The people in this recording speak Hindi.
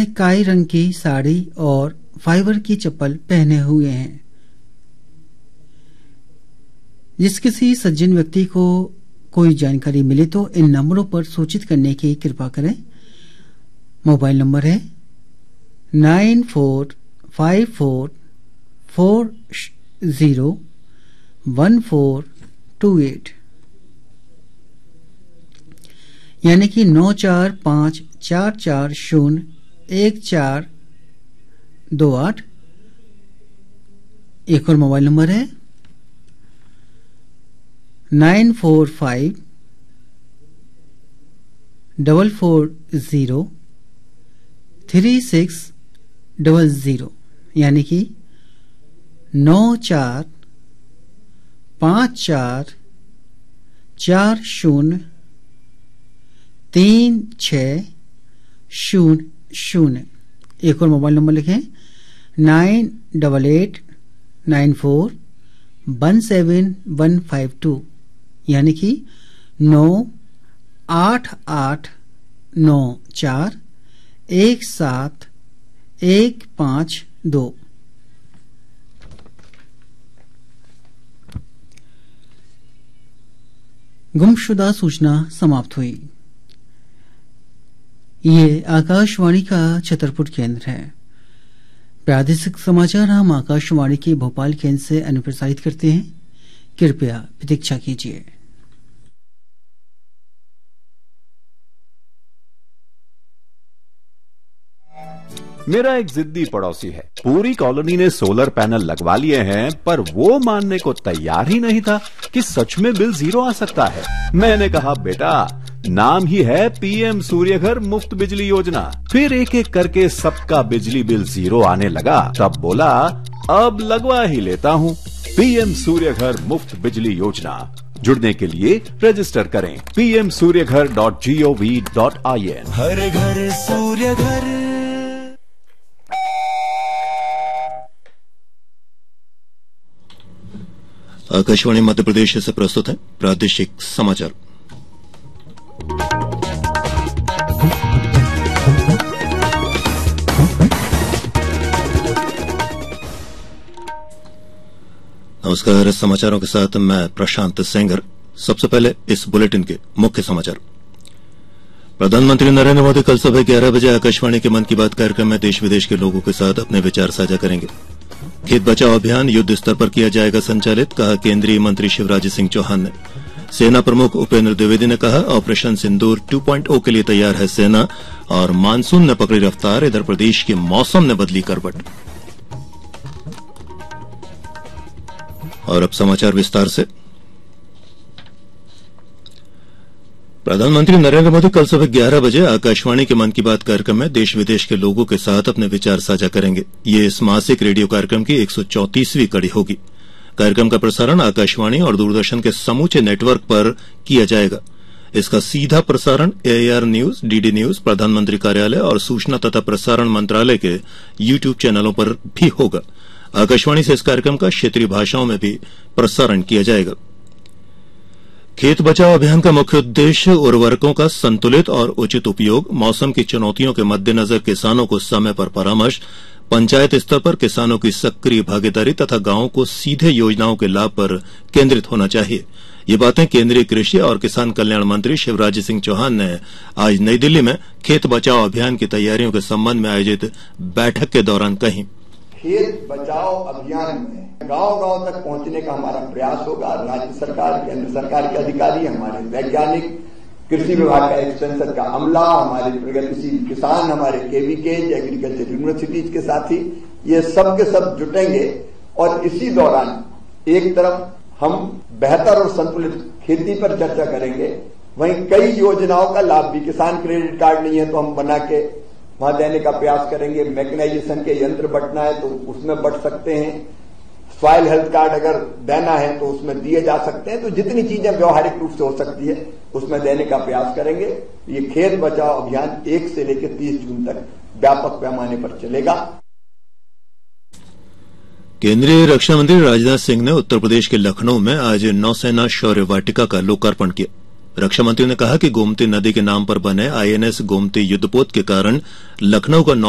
वह काई रंग की साड़ी और फाइबर की चप्पल पहने हुए हैं। जिस किसी सज्जन व्यक्ति को कोई जानकारी मिले तो इन नंबरों पर सूचित करने की कृपा करें। मोबाइल नंबर है 9454401428 यानी कि 9454401428। एक और मोबाइल नंबर है 9454403600 यानी कि 9454403600। एक और मोबाइल नंबर लिखें 9889417152 यानी कि 9889417152। गुमशुदा सूचना समाप्त हुई। ये आकाशवाणी का छतरपुर केंद्र है। प्रादेशिक समाचार हम आकाशवाणी के भोपाल केंद्र से अनुप्रसारित करते हैं। कृपया प्रतीक्षा कीजिए। मेरा एक जिद्दी पड़ोसी है। पूरी कॉलोनी ने सोलर पैनल लगवा लिए हैं, पर वो मानने को तैयार ही नहीं था कि सच में बिल जीरो आ सकता है। मैंने कहा बेटा, नाम ही है पीएम सूर्यघर मुफ्त बिजली योजना। फिर एक एक करके सबका बिजली बिल जीरो आने लगा। तब बोला अब लगवा ही लेता हूँ। पीएम सूर्यघर मुफ्त बिजली योजना। जुड़ने के लिए रजिस्टर करें pmsuryaghar.gov.in। हर घर सूर्य घर। आकाशवाणी मध्य प्रदेश से प्रस्तुत है प्रादेशिक समाचार। नमस्कार, समाचारों के साथ मैं प्रशांत सेंगर। सबसे पहले इस बुलेटिन के मुख्य समाचार। प्रधानमंत्री नरेंद्र मोदी कल सुबह 11 बजे आकाशवाणी के मन की बात कार्यक्रम में देश विदेश के लोगों के साथ अपने विचार साझा करेंगे। खेत बचाओ अभियान युद्ध स्तर पर किया जाएगा संचालित, कहा केंद्रीय मंत्री शिवराज सिंह चौहान ने। सेना प्रमुख उपेंद्र द्विवेदी ने कहा ऑपरेशन सिंदूर 2.0 के लिए तैयार है सेना। और मानसून ने पकड़ी रफ्तार, इधर प्रदेश के मौसम ने बदली करवट। और अब समाचार विस्तार से। प्रधानमंत्री नरेंद्र मोदी कल सुबह 11 बजे आकाशवाणी के मन की बात कार्यक्रम में देश विदेश के लोगों के साथ अपने विचार साझा करेंगे। ये इस मासिक रेडियो कार्यक्रम की 134वीं कड़ी होगी। कार्यक्रम का प्रसारण आकाशवाणी और दूरदर्शन के समूचे नेटवर्क पर किया जाएगा। इसका सीधा प्रसारण एआईआर न्यूज, डीडी न्यूज, प्रधानमंत्री कार्यालय और सूचना तथा प्रसारण मंत्रालय के यूट्यूब चैनलों पर भी होगा। आकाशवाणी से इस कार्यक्रम का क्षेत्रीय भाषाओं में भी प्रसारण किया जाएगा। खेत बचाओ अभियान का मुख्य उद्देश्य उर्वरकों का संतुलित और उचित उपयोग, मौसम की चुनौतियों के मद्देनजर किसानों को समय पर परामर्श, पंचायत स्तर पर किसानों की सक्रिय भागीदारी तथा गांवों को सीधे योजनाओं के लाभ पर केंद्रित होना चाहिए। ये बातें केंद्रीय कृषि और किसान कल्याण मंत्री शिवराज सिंह चौहान ने आज नई दिल्ली में खेत बचाओ अभियान की तैयारियों के संबंध में आयोजित बैठक के दौरान कही। खेत बचाओ अभियान में गांव-गांव तक पहुंचने का हमारा प्रयास होगा। राज्य सरकार, केंद्र सरकार के अधिकारी, हमारे वैज्ञानिक, कृषि विभाग का एक्सटेंशन का अमला, हमारे प्रगतिशील किसान, हमारे केवीकेज, एग्रीकल्चर यूनिवर्सिटीज के साथी, ये सब के सब जुटेंगे। और इसी दौरान एक तरफ हम बेहतर और संतुलित खेती पर चर्चा करेंगे, वहीं कई योजनाओं का लाभ भी, किसान क्रेडिट कार्ड नहीं है तो हम बना के वहां देने का प्रयास करेंगे। मैकेनाइजेशन के यंत्र बंटना है तो उसमें बंट सकते हैं। सॉइल हेल्थ कार्ड अगर देना है तो उसमें दिए जा सकते हैं। तो जितनी चीजें व्यवहारिक रूप से हो सकती है उसमें देने का प्रयास करेंगे। ये खेत बचाओ अभियान 1 से लेकर 30 जून तक व्यापक पैमाने पर चलेगा। केंद्रीय रक्षा मंत्री राजनाथ सिंह ने उत्तर प्रदेश के लखनऊ में आज नौसेना शौर्य वाटिका का लोकार्पण किया। रक्षा मंत्री ने कहा कि गोमती नदी के नाम पर बने आईएनएस गोमती युद्धपोत के कारण लखनऊ का